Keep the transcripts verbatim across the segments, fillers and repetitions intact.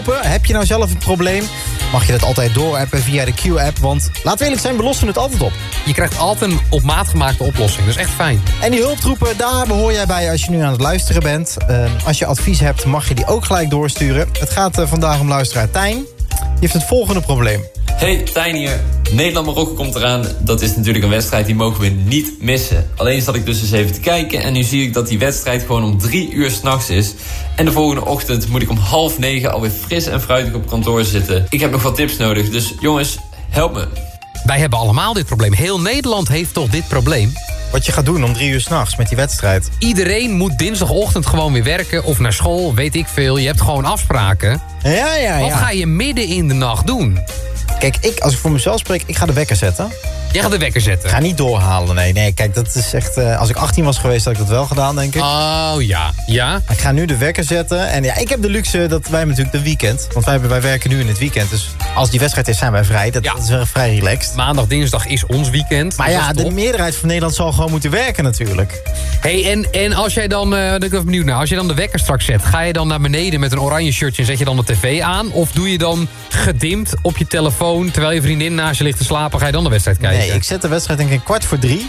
Heb je nou zelf een probleem? Mag je dat altijd doorappen via de Q-app? Want laten we eerlijk zijn, we lossen het altijd op. Je krijgt altijd een op maat gemaakte oplossing. Dat is echt fijn. En die hulptroepen, daar behoor jij bij als je nu aan het luisteren bent. Uh, als je advies hebt, mag je die ook gelijk doorsturen. Het gaat uh, vandaag om luisteraar Tijn. Die heeft het volgende probleem. Hey, Tijn hier. Nederland-Marokko komt eraan. Dat is natuurlijk een wedstrijd die mogen we niet missen. Alleen zat ik dus eens even te kijken en nu zie ik dat die wedstrijd gewoon om drie uur 's nachts is. En de volgende ochtend moet ik om half negen alweer fris en fruitig op kantoor zitten. Ik heb nog wat tips nodig, dus jongens, help me. Wij hebben allemaal dit probleem. Heel Nederland heeft toch dit probleem? Wat je gaat doen om drie uur 's nachts met die wedstrijd. Iedereen moet dinsdagochtend gewoon weer werken of naar school, weet ik veel. Je hebt gewoon afspraken. Ja, ja, ja. Wat ga je midden in de nacht doen? Kijk, ik, als ik voor mezelf spreek, ik ga de wekker zetten. Jij gaat de wekker zetten? Ik ga niet doorhalen, nee. Nee, kijk, dat is echt... Uh, als ik achttien was geweest, had ik dat wel gedaan, denk ik. Oh, ja. Ja? Ik ga nu de wekker zetten. En ja, ik heb de luxe dat wij natuurlijk de weekend... Want wij, wij werken nu in het weekend. Dus als die wedstrijd is, zijn wij vrij. Dat, ja. dat is wel vrij relaxed. Maandag, dinsdag is ons weekend. Maar dus ja, de meerderheid van Nederland zal gewoon moeten werken natuurlijk. Hey, en, en als jij dan... Uh, ik ben benieuwd naar. Als je dan de wekker straks zet... Ga je dan naar beneden met een oranje shirtje... en zet je dan de tv aan? Of doe je dan gedimd op je telefoon... terwijl je vriendin naast je ligt te slapen... ga je dan de wedstrijd kijken? Nee, ik zet de wedstrijd denk ik een kwart voor drie.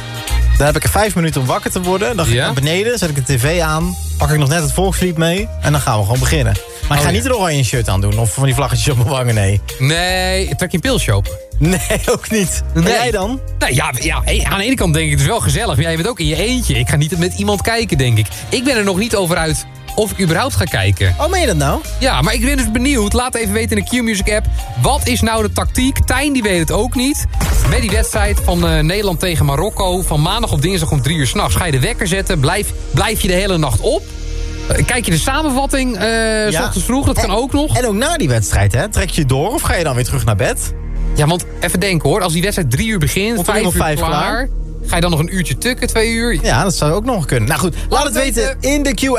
Dan heb ik er vijf minuten om wakker te worden. Dan ga ik ja? naar beneden, zet ik de tv aan... pak ik nog net het volkslied mee... en dan gaan we gewoon beginnen. Maar ik ga oh, niet een oranje shirt aan doen... of van die vlaggetjes op mijn wangen, nee. Nee, trek je een pilsje open? Nee, ook niet. En nee. jij dan? Nou ja, ja, aan de ene kant denk ik het is wel gezellig... maar jij bent ook in je eentje. Ik ga niet met iemand kijken, denk ik. Ik ben er nog niet over uit... of ik überhaupt ga kijken. Oh, meen je dat nou? Ja, maar ik ben dus benieuwd. Laat even weten in de Q-Music app. Wat is nou de tactiek? Tijn die weet het ook niet. Met die wedstrijd van uh, Nederland tegen Marokko... van maandag op dinsdag om drie uur 's nachts. Ga je de wekker zetten? Blijf, blijf je de hele nacht op? Uh, kijk je de samenvatting uh, ja. 's ochtends vroeg? Dat en, kan ook nog. En ook na die wedstrijd, hè? Trek je door of ga je dan weer terug naar bed? Ja, want even denken hoor. Als die wedstrijd drie uur begint, vijf uur vijf klaar... klaar. Ga je dan nog een uurtje tukken, twee uur? Ja, dat zou ook nog kunnen. Nou goed, laat, laat het weten in de Q